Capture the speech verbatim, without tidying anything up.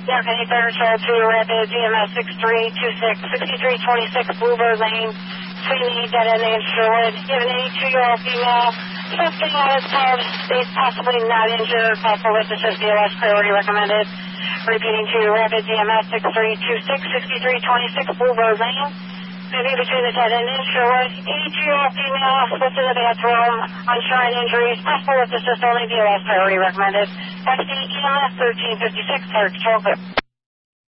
Yeah, can you better show to Rapid E M S six three two six, sixty-three twenty-six Bluebird Lane, Sweeney, dead end named Sherwood. You have an eighty-two-year-old female, something on his head, states possibly not injured, possible witnesses, B L S priority recommended. Repeating to Rapid E M S six three two six, sixty-three twenty-six Bluebird Lane, maybe between the dead end and Sherwood. eighty-two-year-old female, slipped in the bathroom, untried injuries, possible witnesses only, B L S priority recommended. X D E M S thirteen fifty-six, Clear Control Clear.